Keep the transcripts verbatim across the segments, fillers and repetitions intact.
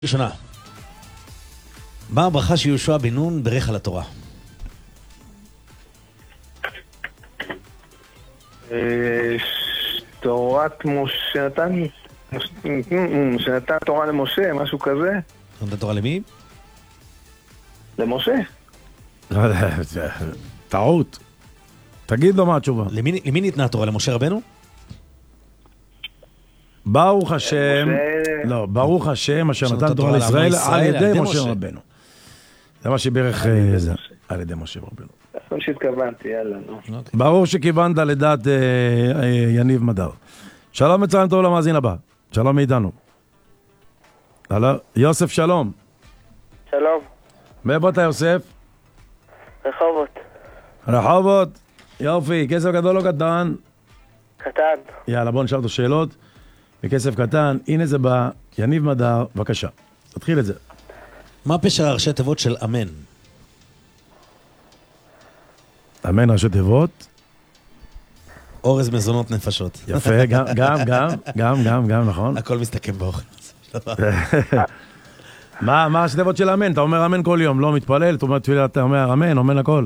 ראשונה, מה הברכה שיהושע בן נון ברך על התורה? תורת משה נתן, שנתן תורה למשה, משהו כזה. נתן תורה למי? למשה. טעות. תגיד לו מה התשובה. למי ניתנה התורה? למשה רבנו? ברוך השם, לא, ברוך השם אשר נתן תורה לישראל על ידי משה רבנו. זה מה שברך על ידי משה רבנו. נכון שהתכוונתי, יאללה, נו. ברור שכיוונת לדעת יניב מדר. שלום מצוין טוב למאזין הבא. שלום מאיתנו. הלו, יוסף שלום. שלום. מאיפה אתה יוסף? רחובות. רחובות. יופי, כסף גדול או קטן? קטן. יאללה, בוא נשאל אותו שאלות. בכסף קטן, הנה זה בא, יניב מדר, בבקשה. תתחיל את זה. מה פשר הראשי תיבות של אמן? אמן ראשי תיבות? אורז מזונות נפשות. יפה, גם, גם, גם, גם, גם, גם, נכון. הכל מסתכם באוכל. מה, מה ראשי תיבות של אמן? אתה אומר אמן כל יום, לא מתפלל, אתה אומר תפילה, אתה אומר אמן, אמן הכל.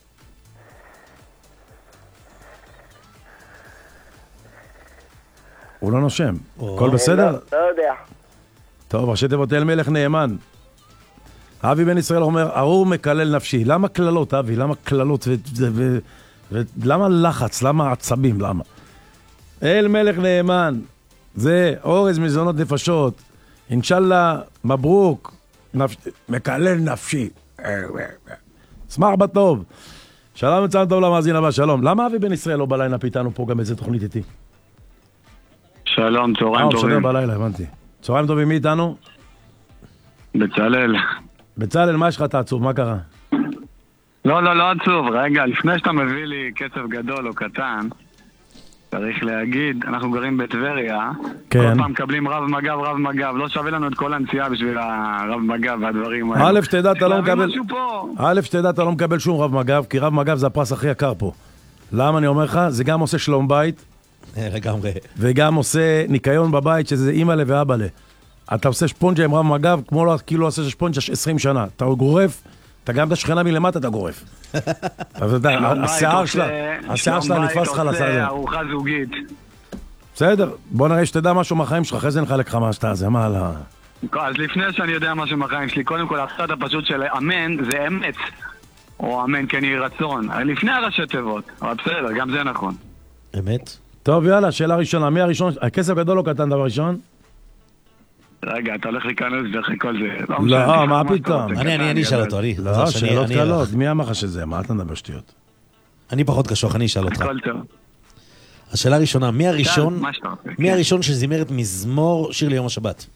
הוא לא נושם. הכל בסדר? לא יודע. טוב, ראשי תיבות אל מלך נאמן. אבי בן ישראל אומר, ארור מקלל נפשי. למה כללות, אבי? למה כללות? ולמה לחץ? למה עצבים? למה? אל מלך נאמן. זה אורז מזונות נפשות. אינשאללה, מברוק. מקלל נפשי. שמח בטוב. שלום מצוין טוב למאזין הבא, שלום. למה אבי בן ישראל לא בלילה פיתנו פה גם איזה תוכנית איתי? שלום, צהריים טובים. הוא משדר בלילה, הבנתי. צהריים טובים, מי איתנו? בצלאל. בצלאל, מה יש לך אתה עצוב? מה קרה? לא, לא, לא עצוב. רגע, לפני שאתה מביא לי כסף גדול או קטן, צריך להגיד, אנחנו גרים בטבריה. כן. כל פעם מקבלים רב מגב, רב מגב. לא שווה לנו את כל הנסיעה בשביל הרב מגב והדברים האלה. א', שתדע, אתה לא מקבל... משהו פה. א', שתדע, אתה לא מקבל שום רב מגב, כי רב מגב זה הפרס הכי יקר פה. למה אני אומר לך? זה גם עושה שלום בית. לגמרי. וגם עושה ניקיון בבית, שזה אימא לה ואבא לה. אתה עושה שפונג'ה עם רב מגב, כמו לא, כאילו עושה שפונג'ה עשרים שנה. אתה גורף, אתה גם את השכנה מלמטה, אתה גורף. השיער שלה, השיער שלה נתפס לך לצד הזה. ארוחה זוגית. בסדר, בוא נראה שתדע משהו מהחיים שלך, אחרי זה נחלק לך מה שאתה, זה מה על ה... אז לפני שאני יודע משהו מהחיים שלי, קודם כל, הצד הפשוט של אמן זה אמת. או אמן כן יהי רצון. לפני הראשי תיבות. אבל בסדר, גם זה נכון. אמת? טוב, יאללה, שאלה ראשונה. מי הראשון? הכסף גדול או קטן דבר ראשון? רגע, אתה הולך להיכנס דרך כל זה. לא, מה פתאום? אני, אני אשאל אותו, אני. לא, שאלות קלות. מי אמר לך שזה? מה אתה מדבר שטויות? אני פחות קשוח, אני אשאל אותך. הכל טוב. השאלה הראשונה, מי הראשון, מי הראשון שזימר את מזמור שיר ליום השבת?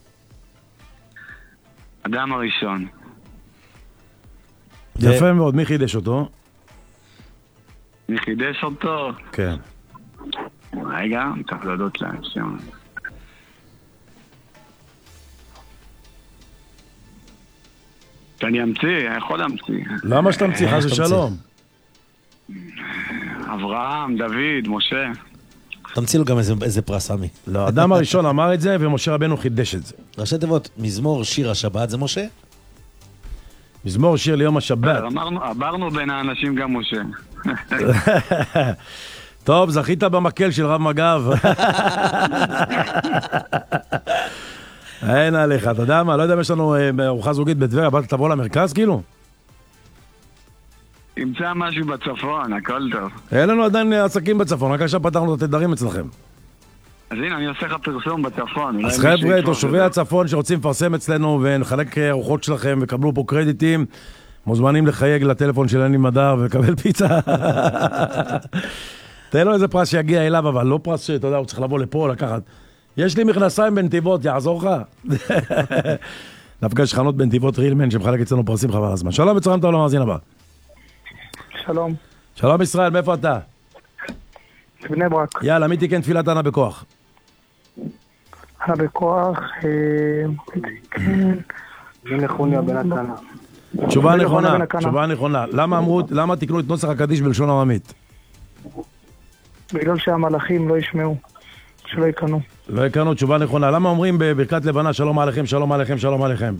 אדם הראשון. יפה מאוד, מי חידש אותו? מי חידש אותו? כן. רגע, צריך להודות להם שם. שאני אמציא, אני יכול להמציא. למה שאתה אמציא? חס ושלום. אברהם, דוד, משה. תמציא לו גם איזה פרס, עמי. לא, אדם הראשון אמר את זה ומשה רבנו חידש את זה. ראשי תיבות, מזמור שיר השבת זה משה? מזמור שיר ליום השבת. עברנו בין האנשים גם משה. טוב, זכית במקל של רב מגב. אין עליך, אתה יודע מה? לא יודע אם יש לנו ארוחה זוגית בטבריה, באת תבוא למרכז כאילו? תמצא משהו בצפון, הכל טוב. אין לנו עדיין עסקים בצפון, רק עכשיו פתחנו את התדרים אצלכם. אז הנה, אני עושה לך פרסום בצפון. אז חבר'ה, תושבי הצפון שרוצים לפרסם אצלנו ונחלק ארוחות שלכם וקבלו פה קרדיטים, מוזמנים לחייג לטלפון של יניב מדר ולקבל פיצה. תן לו איזה פרס שיגיע אליו, אבל לא פרס שאתה יודע, הוא צריך לבוא לפה, לקחת. יש לי מכנסיים בנתיבות, יעזור לך? דווקא יש חנות בנתיבות רילמן שמחלק אצלנו פרסים חבל הזמן. שלום וצהריים טוב למאזין הבא. שלום. שלום ישראל, מאיפה אתה? בני ברק. יאללה, מי תיקן תפילת ענה בכוח? ענה בכוח, כן. זה נכוניה בן הקנה. תשובה נכונה, תשובה נכונה. למה אמרו, למה תקנו את נוסח הקדיש בלשון עממית? בגלל שהמלאכים לא ישמעו, שלא יקנו. לא הכרנו תשובה נכונה. למה אומרים בברכת לבנה שלום עליכם, שלום עליכם, שלום עליכם?